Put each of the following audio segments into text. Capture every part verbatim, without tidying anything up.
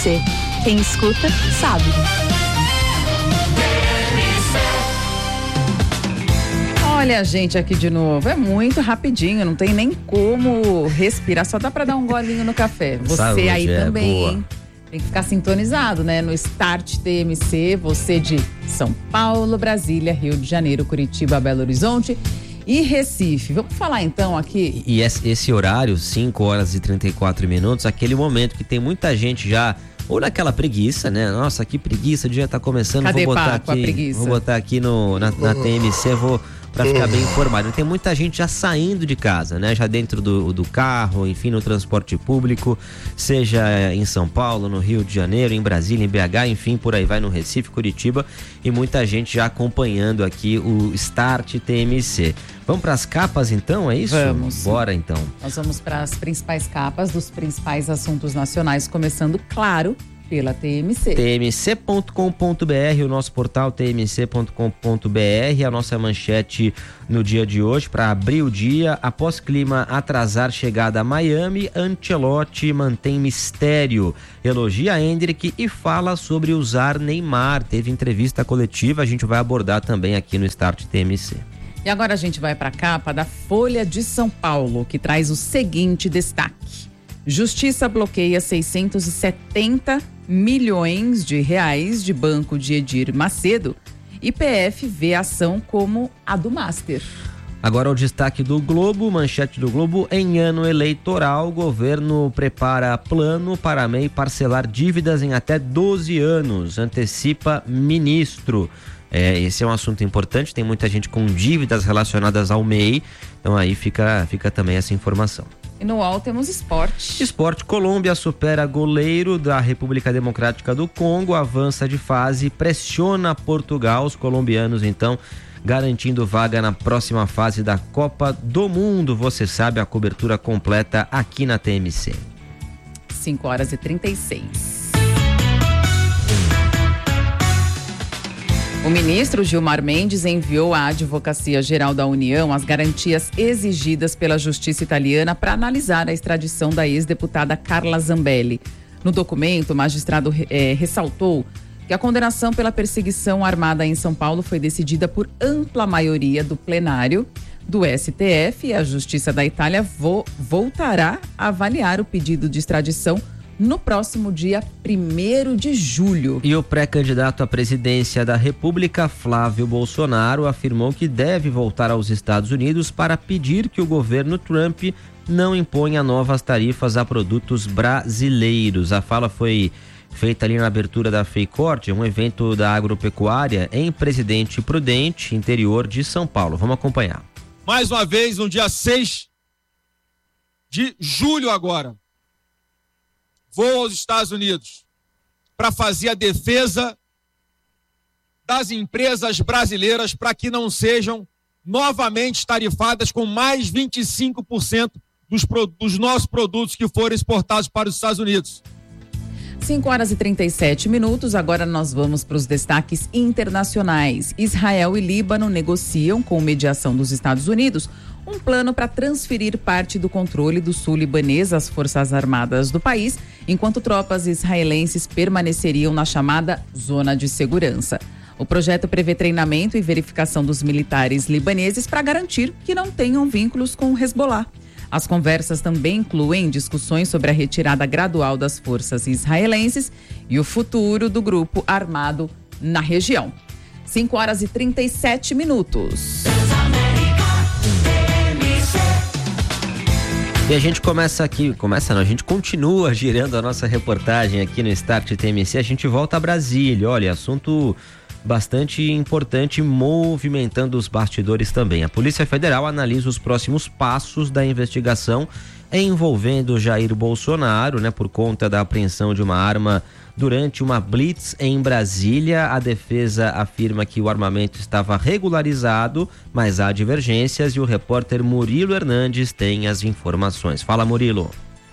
Quem escuta, sabe. Olha a gente aqui de novo, é muito rapidinho, não tem nem como respirar, só dá pra dar um golinho no café. Você Saúde, aí é também, boa. Hein? Tem que ficar sintonizado, né? No Start T M C, você de São Paulo, Brasília, Rio de Janeiro, Curitiba, Belo Horizonte e Recife. Vamos falar então aqui. E esse, esse horário, cinco horas e trinta e quatro minutos, aquele momento que tem muita gente já, ou naquela preguiça, né? Nossa, que preguiça, o dia tá começando. Cadê vou botar pá, aqui, vou botar aqui no, na, na T M C, vou para ficar bem informado. Tem muita gente já saindo de casa, né? Já dentro do, do carro, enfim, no transporte público, seja em São Paulo, no Rio de Janeiro, em Brasília, em B H, enfim, por aí vai, no Recife, Curitiba, e muita gente já acompanhando aqui o Start T M C. Vamos para as capas então, é isso? Vamos. Bora então. Nós vamos para as principais capas dos principais assuntos nacionais, começando, claro, pela T M C. T M C ponto com ponto B R, o nosso portal T M C ponto com ponto B R, a nossa manchete no dia de hoje, para abrir o dia. Após clima atrasar chegada a Miami, Ancelotti mantém mistério, elogia Endrick e fala sobre usar Neymar. Teve entrevista coletiva, a gente vai abordar também aqui no Start T M C. E agora a gente vai para a capa da Folha de São Paulo, que traz o seguinte destaque: Justiça bloqueia seiscentos e setenta milhões de reais de banco de Edir Macedo. I P F vê a ação como a do Master. Agora o destaque do Globo, manchete do Globo: em ano eleitoral, o governo prepara plano para M E I parcelar dívidas em até doze anos, antecipa ministro. É, esse é um assunto importante, tem muita gente com dívidas relacionadas ao M E I, então aí fica, fica também essa informação. E no U O L temos esporte. Esporte: Colômbia supera goleiro da República Democrática do Congo, avança de fase, pressiona Portugal. Os colombianos, então, garantindo vaga na próxima fase da Copa do Mundo. Você sabe, a cobertura completa aqui na T M C. cinco horas e trinta e seis. O ministro Gilmar Mendes enviou à Advocacia Geral da União as garantias exigidas pela Justiça italiana para analisar a extradição da ex-deputada Carla Zambelli. No documento, o magistrado eh, ressaltou que a condenação pela perseguição armada em São Paulo foi decidida por ampla maioria do plenário do S T F e a Justiça da Itália vo- voltará a avaliar o pedido de extradição no próximo dia primeiro de julho. E o pré-candidato à presidência da República, Flávio Bolsonaro, afirmou que deve voltar aos Estados Unidos para pedir que o governo Trump não imponha novas tarifas a produtos brasileiros. A fala foi feita ali na abertura da FEICORT, um evento da agropecuária em Presidente Prudente, interior de São Paulo. Vamos acompanhar. Mais uma vez, no dia seis de julho agora, vou aos Estados Unidos para fazer a defesa das empresas brasileiras para que não sejam novamente tarifadas com mais vinte e cinco por cento dos, dos nossos produtos que forem exportados para os Estados Unidos. cinco horas e trinta e sete minutos, agora nós vamos para os destaques internacionais. Israel e Líbano negociam, com mediação dos Estados Unidos, um plano para transferir parte do controle do sul libanês às Forças Armadas do país, enquanto tropas israelenses permaneceriam na chamada Zona de Segurança. O projeto prevê treinamento e verificação dos militares libaneses para garantir que não tenham vínculos com o Hezbollah. As conversas também incluem discussões sobre a retirada gradual das forças israelenses e o futuro do grupo armado na região. cinco horas e trinta e sete minutos. E a gente começa aqui, começa não, a gente continua girando a nossa reportagem aqui no Start T M C, a gente volta a Brasília. Olha, assunto bastante importante, movimentando os bastidores também. A Polícia Federal analisa os próximos passos da investigação envolvendo Jair Bolsonaro, né, por conta da apreensão de uma arma durante uma blitz em Brasília. A defesa afirma que o armamento estava regularizado, mas há divergências e o repórter Murilo Hernandes tem as informações. Fala, Murilo.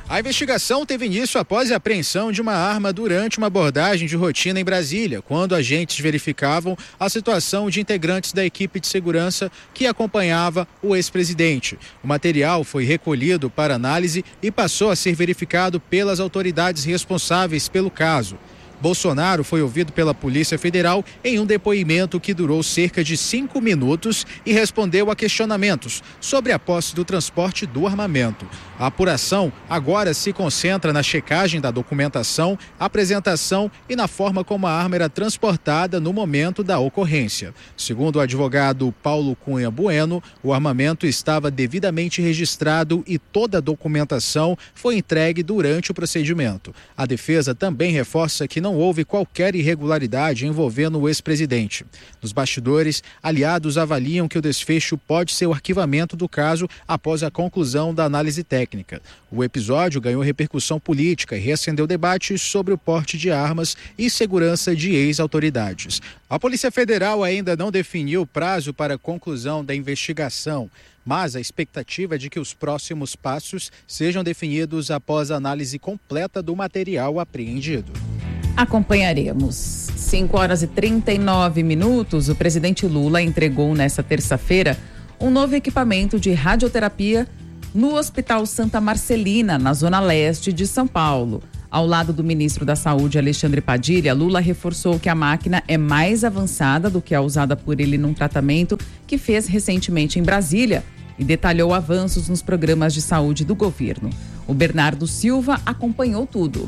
A investigação teve início após a apreensão de uma arma durante uma abordagem de rotina em Brasília, quando agentes verificavam a situação de integrantes da equipe de segurança que acompanhava o ex-presidente. O material foi recolhido para análise e passou a ser verificado pelas autoridades responsáveis pelo caso. Bolsonaro foi ouvido pela Polícia Federal em um depoimento que durou cerca de cinco minutos e respondeu a questionamentos sobre a posse do transporte do armamento. A apuração agora se concentra na checagem da documentação, apresentação e na forma como a arma era transportada no momento da ocorrência. Segundo o advogado Paulo Cunha Bueno, o armamento estava devidamente registrado e toda a documentação foi entregue durante o procedimento. A defesa também reforça que não houve qualquer irregularidade envolvendo o ex-presidente. Nos bastidores, aliados avaliam que o desfecho pode ser o arquivamento do caso após a conclusão da análise técnica. O episódio ganhou repercussão política e reacendeu debates sobre o porte de armas e segurança de ex-autoridades. A Polícia Federal ainda não definiu o prazo para a conclusão da investigação, mas a expectativa é de que os próximos passos sejam definidos após a análise completa do material apreendido. Acompanharemos. cinco horas e trinta e nove minutos, o presidente Lula entregou nesta terça-feira um novo equipamento de radioterapia no Hospital Santa Marcelina, na zona leste de São Paulo. Ao lado do ministro da Saúde, Alexandre Padilha, Lula reforçou que a máquina é mais avançada do que a usada por ele num tratamento que fez recentemente em Brasília e detalhou avanços nos programas de saúde do governo. O Bernardo Silva acompanhou tudo.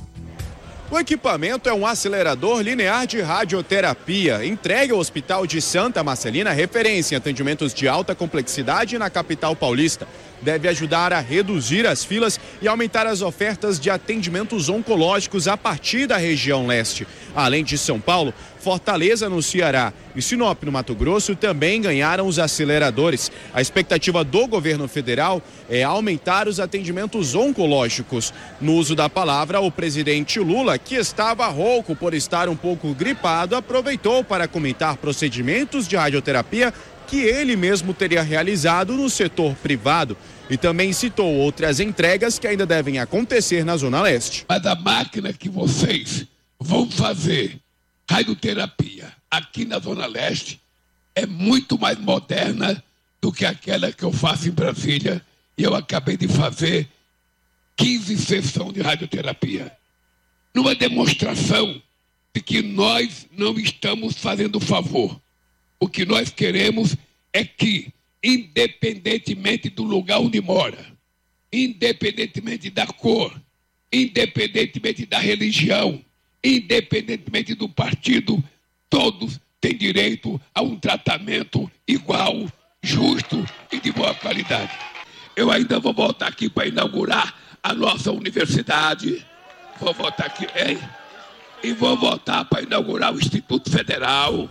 O equipamento é um acelerador linear de radioterapia, entregue ao Hospital de Santa Marcelina, referência em atendimentos de alta complexidade na capital paulista. Deve ajudar a reduzir as filas e aumentar as ofertas de atendimentos oncológicos a partir da região leste. Além de São Paulo, Fortaleza, no Ceará, e Sinop, no Mato Grosso, também ganharam os aceleradores. A expectativa do governo federal é aumentar os atendimentos oncológicos. No uso da palavra, o presidente Lula, que estava rouco por estar um pouco gripado, aproveitou para comentar procedimentos de radioterapia que ele mesmo teria realizado no setor privado. E também citou outras entregas que ainda devem acontecer na Zona Leste. Mas a máquina que vocês vão fazer radioterapia aqui na Zona Leste é muito mais moderna do que aquela que eu faço em Brasília. E eu acabei de fazer quinze sessões de radioterapia. Numa demonstração de que nós não estamos fazendo favor. O que nós queremos é que, independentemente do lugar onde mora, independentemente da cor, independentemente da religião, independentemente do partido, todos têm direito a um tratamento igual, justo e de boa qualidade. Eu ainda vou voltar aqui para inaugurar a nossa universidade, vou voltar aqui, hein? E vou voltar para inaugurar o Instituto Federal.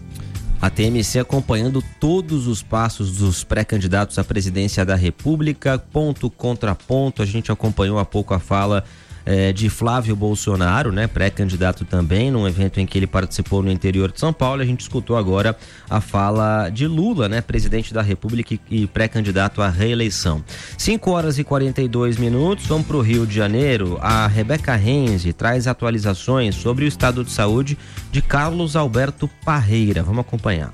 A T M C acompanhando todos os passos dos pré-candidatos à presidência da República, ponto contra ponto. A gente acompanhou há pouco a fala eh, de Flávio Bolsonaro, né, pré-candidato também, num evento em que ele participou no interior de São Paulo. A gente escutou agora a fala de Lula, né, presidente da República e, e pré-candidato à reeleição. cinco horas e quarenta e dois minutos, vamos para o Rio de Janeiro. A Rebeca Renzi traz atualizações sobre o estado de saúde de Carlos Alberto Parreira. Vamos acompanhar.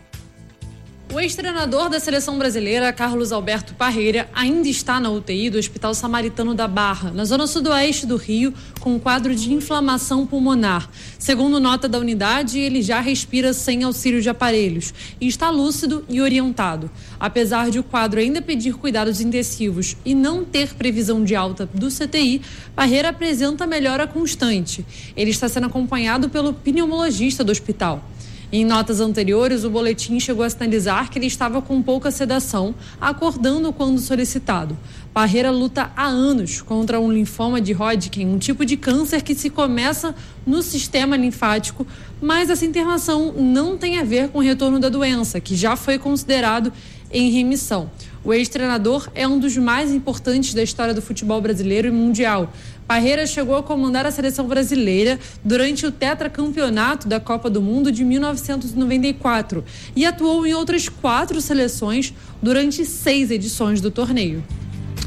O ex-treinador da seleção brasileira, Carlos Alberto Parreira, ainda está na U T I do Hospital Samaritano da Barra, na zona sudoeste do Rio, com um quadro de inflamação pulmonar. Segundo nota da unidade, ele já respira sem auxílio de aparelhos e está lúcido e orientado. Apesar de o quadro ainda pedir cuidados intensivos e não ter previsão de alta do C T I, Parreira apresenta melhora constante. Ele está sendo acompanhado pelo pneumologista do hospital. Em notas anteriores, o boletim chegou a sinalizar que ele estava com pouca sedação, acordando quando solicitado. Parreira luta há anos contra um linfoma de Hodgkin, um tipo de câncer que se começa no sistema linfático, mas essa internação não tem a ver com o retorno da doença, que já foi considerado em remissão. O ex-treinador é um dos mais importantes da história do futebol brasileiro e mundial. Parreira chegou a comandar a seleção brasileira durante o tetracampeonato da Copa do Mundo de mil novecentos e noventa e quatro e atuou em outras quatro seleções durante seis edições do torneio.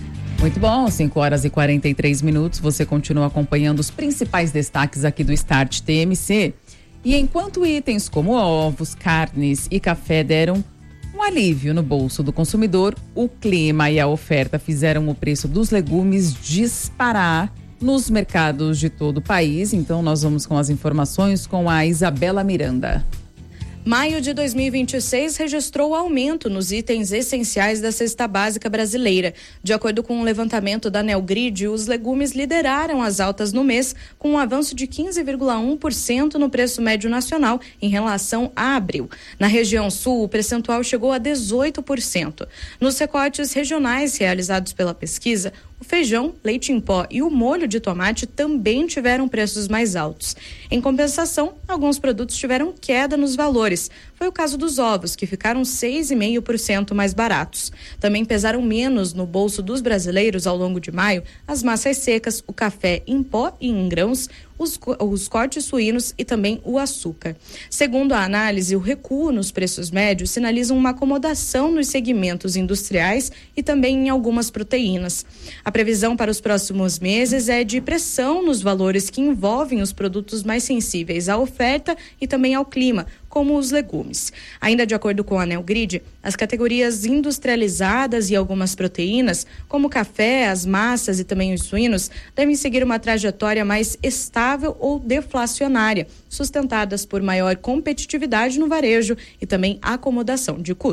Muito bom, cinco horas e quarenta e três minutos. Você continua acompanhando os principais destaques aqui do Start T M C. E enquanto itens como ovos, carnes e café deram um alívio no bolso do consumidor, o clima e a oferta fizeram o preço dos legumes disparar nos mercados de todo o país. Então nós vamos com as informações com a Isabela Miranda. Maio de dois mil e vinte e seis registrou aumento nos itens essenciais da cesta básica brasileira. De acordo com um levantamento da Neogrid, os legumes lideraram as altas no mês, com um avanço de quinze vírgula um por cento no preço médio nacional em relação a abril. Na região sul, o percentual chegou a dezoito por cento. Nos recortes regionais realizados pela pesquisa, o feijão, leite em pó e o molho de tomate também tiveram preços mais altos. Em compensação, alguns produtos tiveram queda nos valores. Foi o caso dos ovos, que ficaram seis vírgula cinco por cento mais baratos. Também pesaram menos no bolso dos brasileiros ao longo de maio as massas secas, o café em pó e em grãos, Os, os cortes suínos e também o açúcar. Segundo a análise, o recuo nos preços médios sinaliza uma acomodação nos segmentos industriais e também em algumas proteínas. A previsão para os próximos meses é de pressão nos valores que envolvem os produtos mais sensíveis à oferta e também ao clima, como os legumes. Ainda de acordo com a Neogrid, as categorias industrializadas e algumas proteínas, como o café, as massas e também os suínos, devem seguir uma trajetória mais estável ou deflacionária, sustentadas por maior competitividade no varejo e também acomodação de custos.